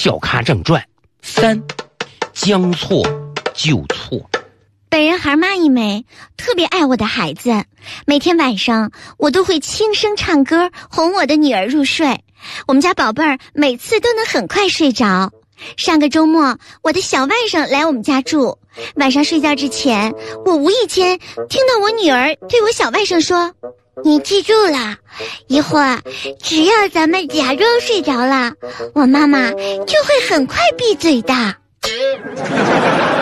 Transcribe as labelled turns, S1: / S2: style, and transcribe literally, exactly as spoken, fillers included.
S1: 小咖正传三，将错就错。
S2: 本人孩妈一枚，特别爱我的孩子，每天晚上我都会轻声唱歌哄我的女儿入睡。我们家宝贝儿每次都能很快睡着。上个周末我的小外甥来我们家住，晚上睡觉之前，我无意间听到我女儿对我小外甥说，你记住了，一会儿只要咱们假装睡着了，我妈妈就会很快闭嘴的。